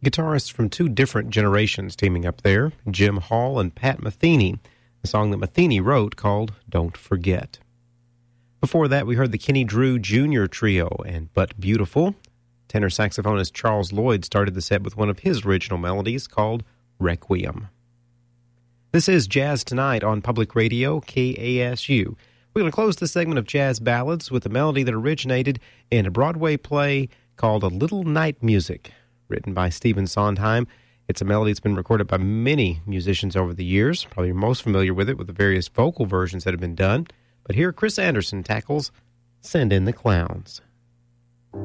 Guitarists from two different generations teaming up there, Jim Hall and Pat Metheny, a song that Metheny wrote called Don't Forget. Before that, we heard the Kenny Drew Jr. Trio and But Beautiful. Tenor saxophonist Charles Lloyd started the set with one of his original melodies called Requiem. This is Jazz Tonight on Public Radio, KASU. We're going to close this segment of Jazz Ballads with a melody that originated in a Broadway play called A Little Night Music, written by Stephen Sondheim. It's a melody that's been recorded by many musicians over the years. Probably you're most familiar with it with the various vocal versions that have been done. But here Chris Anderson tackles Send in the Clowns.